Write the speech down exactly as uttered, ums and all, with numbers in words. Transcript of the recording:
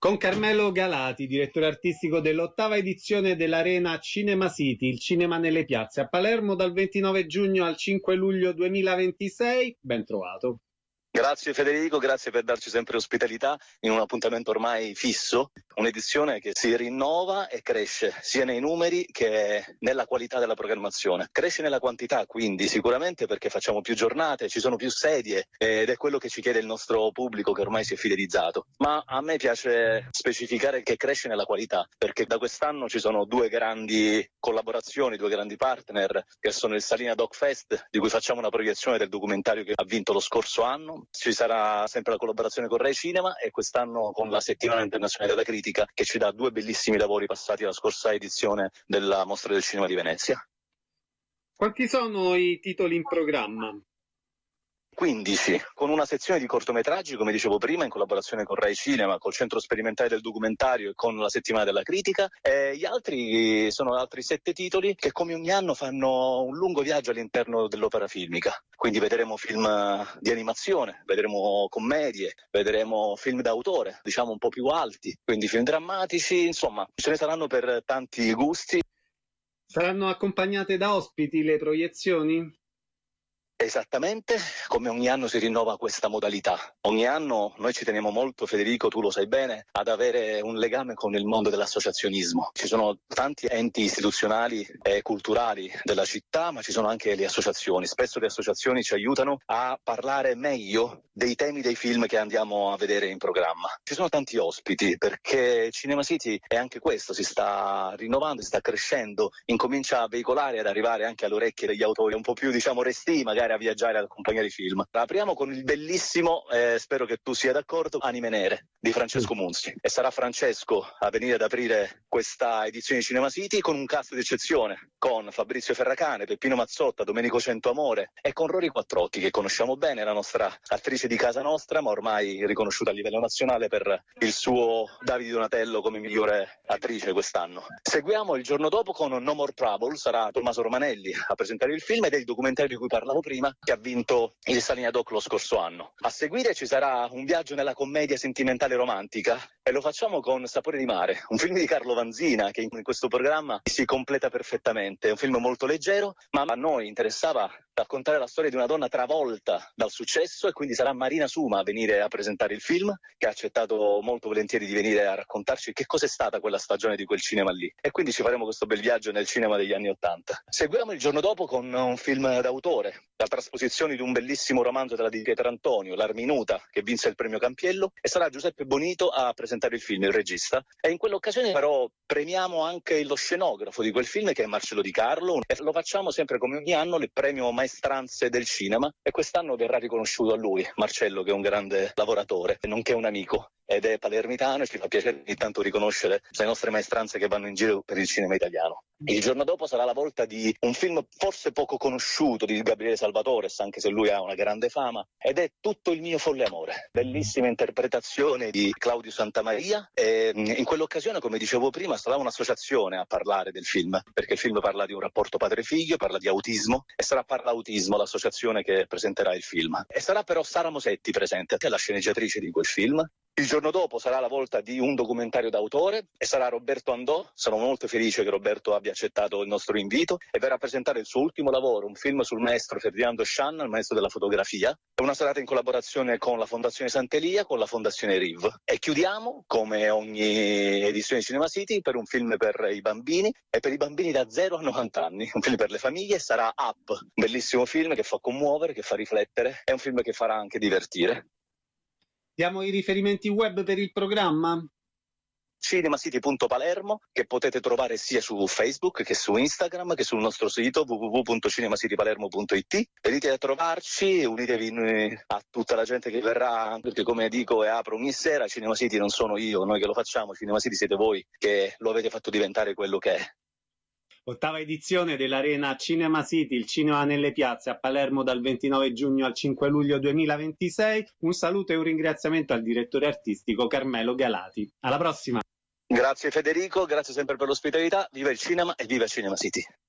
Con Carmelo Galati, direttore artistico dell'ottava edizione dell'Arena Cinema City, il cinema nelle piazze a Palermo dal ventinove giugno al cinque luglio duemilaventisei. Ben trovato. Grazie Federico, grazie per darci sempre ospitalità in un appuntamento ormai fisso, un'edizione che si rinnova e cresce sia nei numeri che nella qualità della programmazione. Cresce nella quantità quindi sicuramente perché facciamo più giornate, ci sono più sedie ed è quello che ci chiede il nostro pubblico che ormai si è fidelizzato. Ma a me piace specificare che cresce nella qualità perché da quest'anno ci sono due grandi collaborazioni, due grandi partner che sono il Salina Doc Fest, di cui facciamo una proiezione del documentario che ha vinto lo scorso anno. Ci sarà sempre la collaborazione con Rai Cinema e quest'anno con la Settimana Internazionale della Critica che ci dà due bellissimi lavori passati alla scorsa edizione della Mostra del Cinema di Venezia. Quanti sono i titoli in programma? quindici, con una sezione di cortometraggi, come dicevo prima, in collaborazione con Rai Cinema, col Centro Sperimentale del Documentario e con la Settimana della Critica. E gli altri sono altri sette titoli che come ogni anno fanno un lungo viaggio all'interno dell'opera filmica. Quindi vedremo film di animazione, vedremo commedie, vedremo film d'autore, diciamo un po' più alti, quindi film drammatici, insomma, ce ne saranno per tanti gusti. Saranno accompagnate da ospiti le proiezioni? Esattamente, come ogni anno si rinnova questa modalità. Ogni anno noi ci teniamo molto, Federico, tu lo sai bene, ad avere un legame con il mondo dell'associazionismo. Ci sono tanti enti istituzionali e culturali della città, ma ci sono anche le associazioni. Spesso le associazioni ci aiutano a parlare meglio dei temi dei film che andiamo a vedere in programma. Ci sono tanti ospiti perché Cinema City è anche questo, si sta rinnovando, si sta crescendo, incomincia a veicolare, ad arrivare anche alle orecchie degli autori un po' più, diciamo, restii, magari a viaggiare ad accompagnare i film. Apriamo con il bellissimo, eh, spero che tu sia d'accordo, Anime Nere di Francesco Munzi, e sarà Francesco a venire ad aprire questa edizione di Cinema City con un cast d'eccezione, con Fabrizio Ferracane, Peppino Mazzotta, Domenico Centoamore e con Rory Quattrotti, che conosciamo bene, la nostra attrice di casa nostra, ma ormai riconosciuta a livello nazionale per il suo Davide Donatello come migliore attrice quest'anno. Seguiamo il giorno dopo con No More Trouble, sarà Tommaso Romanelli a presentare il film ed è il documentario di cui parlavo prima, che ha vinto il Salina Doc lo scorso anno. A seguire ci sarà un viaggio nella commedia sentimentale romantica e lo facciamo con Sapore di mare, un film di Carlo Vanzina che in questo programma si completa perfettamente. È un film molto leggero, ma a noi interessava raccontare la storia di una donna travolta dal successo e quindi sarà Marina Suma a venire a presentare il film, che ha accettato molto volentieri di venire a raccontarci che cos'è stata quella stagione di quel cinema lì. E quindi ci faremo questo bel viaggio nel cinema degli anni Ottanta. Seguiamo il giorno dopo con un film d'autore, la trasposizione di un bellissimo romanzo della di Pietrantonio, L'Arminuta, che vinse il premio Campiello, e sarà Giuseppe Bonito a presentare il film, il regista. E in quell'occasione però premiamo anche lo scenografo di quel film, che è Marcello Di Carlo, e lo facciamo sempre come ogni anno, il premio Maestranze del cinema, e quest'anno verrà riconosciuto a lui, Marcello, che è un grande lavoratore, nonché un amico, ed è palermitano e ci fa piacere ogni tanto riconoscere le nostre maestranze che vanno in giro per il cinema italiano. Il giorno dopo sarà la volta di un film forse poco conosciuto di Gabriele Salvatores, anche se lui ha una grande fama, ed è Tutto il mio folle amore. Bellissima interpretazione di Claudio Santamaria, e in quell'occasione, come dicevo prima, sarà un'associazione a parlare del film, perché il film parla di un rapporto padre-figlio, parla di autismo, e sarà Parla Autismo l'associazione che presenterà il film. E sarà però Sara Mosetti presente, che è la sceneggiatrice di quel film. Il giorno dopo sarà la volta di un documentario d'autore e sarà Roberto Andò. Sono molto felice che Roberto abbia accettato il nostro invito e verrà a presentare il suo ultimo lavoro, un film sul maestro Ferdinando Schan, il maestro della fotografia. È una serata in collaborazione con la Fondazione Sant'Elia, con la Fondazione R I V. E chiudiamo, come ogni edizione di Cinema City, per un film per i bambini e per i bambini da zero a novanta anni. Un film per le famiglie, sarà Up, un bellissimo film che fa commuovere, che fa riflettere, è un film che farà anche divertire. Diamo i riferimenti web per il programma? cinemacity punto palermo, che potete trovare sia su Facebook che su Instagram che sul nostro sito w w w punto cinemacitypalermo punto i t. Venite a trovarci, unitevi a tutta la gente che verrà, perché come dico e apro ogni sera, Cinema City non sono io, noi che lo facciamo, Cinema City siete voi che lo avete fatto diventare quello che è. Ottava edizione dell'Arena Cinema City, il cinema nelle piazze a Palermo dal ventinove giugno al cinque luglio duemilaventisei. Un saluto e un ringraziamento al direttore artistico Carmelo Galati. Alla prossima! Grazie Federico, grazie sempre per l'ospitalità, viva il cinema e viva Cinema City!